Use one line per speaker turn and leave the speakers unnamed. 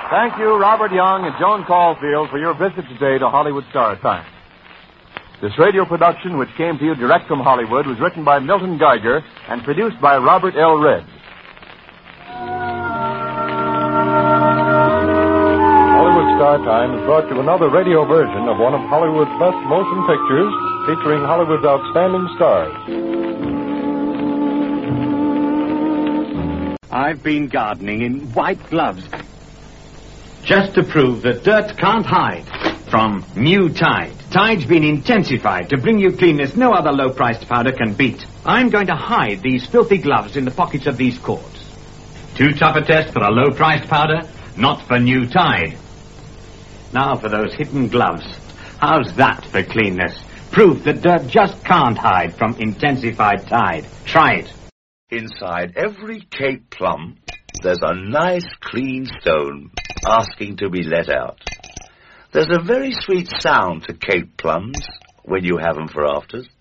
Thank you, Robert Young and Joan Caulfield, for your visit today to Hollywood Star Time. This radio production, which came to you direct from Hollywood, was written by Milton Geiger and produced by Robert L. Red. Hollywood Star Time has brought you another radio version of one of Hollywood's best motion pictures, featuring Hollywood's outstanding stars.
I've been gardening in white gloves, just to prove that dirt can't hide from new Tide. Tide's been intensified to bring you cleanness no other low-priced powder can beat. I'm going to hide these filthy gloves in the pockets of these cords. Too tough a test for a low-priced powder? Not for new Tide. Now for those hidden gloves. How's that for cleanness? Proof that dirt just can't hide from intensified Tide. Try it.
Inside every Cape plum, there's a nice clean stone asking to be let out. There's a very sweet sound to Cape plums when you have them for afters.